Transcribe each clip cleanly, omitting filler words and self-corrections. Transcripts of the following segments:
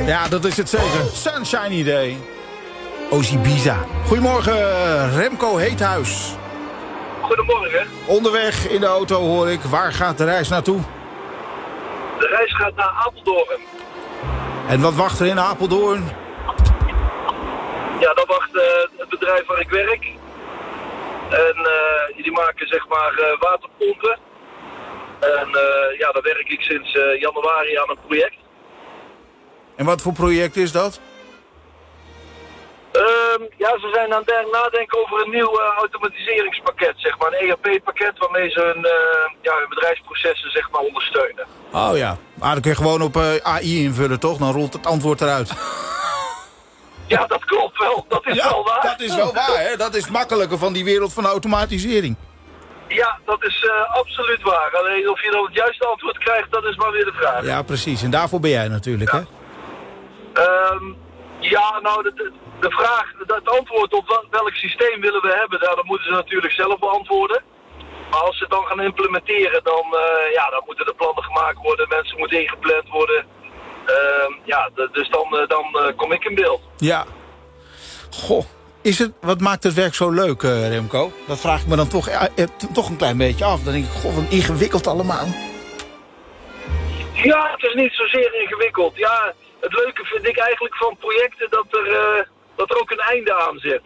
Ja, dat is het zeker. Sunshiny Day. Ozibiza. Goedemorgen, Remco Heethuis. Goedemorgen. Onderweg in de auto hoor ik. Waar gaat de reis naartoe? De reis gaat naar Apeldoorn. En wat wacht er in Apeldoorn? Ja, dat wacht het bedrijf waar ik werk. En die maken zeg maar waterpompen. En ja, daar werk ik sinds januari aan een project. En wat voor project is dat? Ja, ze zijn aan het nadenken over een nieuw automatiseringspakket, zeg maar. Een ERP-pakket waarmee ze hun bedrijfsprocessen zeg maar ondersteunen. Oh ja, maar dan kun je gewoon op AI invullen, toch? Dan rolt het antwoord eruit. Ja, dat klopt wel. Dat is wel waar. Dat is wel waar, hè? Dat is makkelijker van die wereld van de automatisering. Ja, dat is absoluut waar. Alleen of je dan het juiste antwoord krijgt, dat is maar weer de vraag. Ja, precies. En daarvoor ben jij natuurlijk, hè? Ja, nou, de vraag, het antwoord op welk systeem willen we hebben, dat moeten ze natuurlijk zelf beantwoorden. Maar als ze het dan gaan implementeren, dan moeten de plannen gemaakt worden, mensen moeten ingepland worden. Dus dan kom ik in beeld. Ja. Goh, wat maakt het werk zo leuk, Remco? Dat vraag ik me dan toch een klein beetje af. Dan denk ik, goh, wat ingewikkeld allemaal. Ja, het is niet zozeer ingewikkeld. Ja, het leuke vind ik eigenlijk van projecten dat er ook een einde aan zit.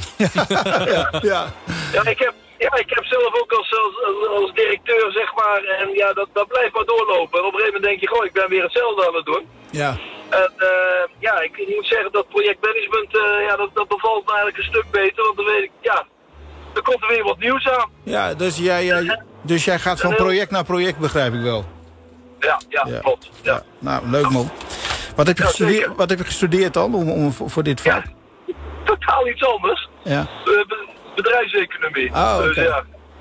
Ja, ik heb zelf ook als directeur, zeg maar, en ja, dat blijft maar doorlopen. En op een gegeven moment denk je, goh, ik ben weer hetzelfde aan het doen. Ja. En ik moet zeggen dat projectmanagement, dat bevalt me eigenlijk een stuk beter, want dan weet ik, ja, er komt er weer wat nieuws aan. Ja, dus jij gaat van project naar project, begrijp ik wel. Ja, klopt. Ja. Nou, leuk man. Wat heb je gestudeerd dan voor dit vak? Ja, totaal iets anders. Ja. Bedrijfseconomie. Oh, okay. Dus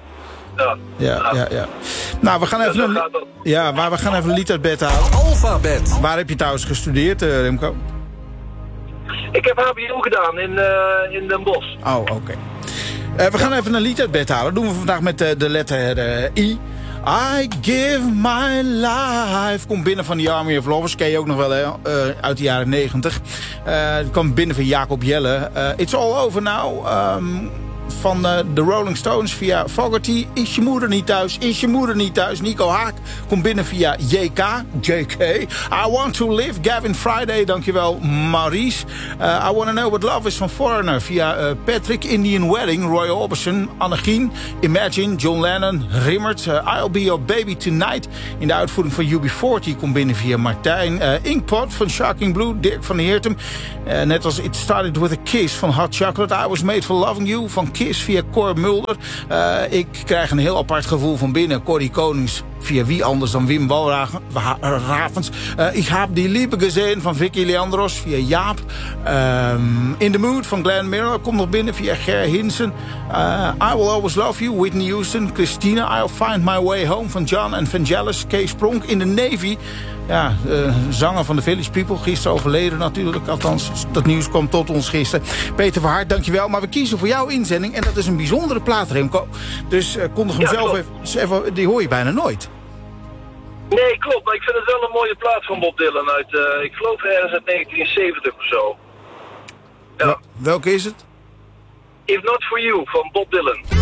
ja. Nou, we gaan even een lied uit bed halen. Alphabet. Waar heb je trouwens gestudeerd, Remco? Ik heb HBO gedaan in Den Bosch. Oh, oké. We gaan even een lied uit bed halen. Dat doen we vandaag met de letter I. I give my life. Komt binnen van The Army of Lovers. Ken je ook nog wel, hè? Uit de jaren 90. Het kwam binnen van Jacob Jelle. It's all over now. Van de Rolling Stones via Fogerty. Is je moeder niet thuis? Is je moeder niet thuis? Nico Haak komt binnen via JK. I want to live. Gavin Friday, dankjewel Maurice. I want to know what love is van Foreigner via Patrick. Indian Wedding, Roy Orbison. Annegien, Imagine, John Lennon, Rimmert. I'll be your baby tonight. In de uitvoering van UB40 komt binnen via Martijn. Inkpot van Shocking Blue, Dirk van Heertem. Net als It Started With A Kiss van Hot Chocolate. I Was Made For Loving You van Kiss via Cor Mulder. Ik krijg een heel apart gevoel van binnen. Corrie Konings via wie anders dan Wim Walravens. Ik heb die Liebe gezien van Vicky Leandros via Jaap. In the Mood van Glenn Miller komt nog binnen via Ger Hinsen. I Will Always Love You, Whitney Houston. Christina, I'll Find My Way Home van John and Vangelis. Kees Pronk in de Navy. Ja, zanger van de Village People. Gisteren overleden natuurlijk. Althans, dat nieuws kwam tot ons gisteren. Peter van Hart, dankjewel. Maar we kiezen voor jouw inzending. En dat is een bijzondere plaat, Remco. Dus kondig hem zelf even... Die hoor je bijna nooit. Nee, klopt. Maar ik vind het wel een mooie plaat van Bob Dylan uit... ik geloof ergens uit 1970 of zo. Ja. Welke is het? If Not For You van Bob Dylan.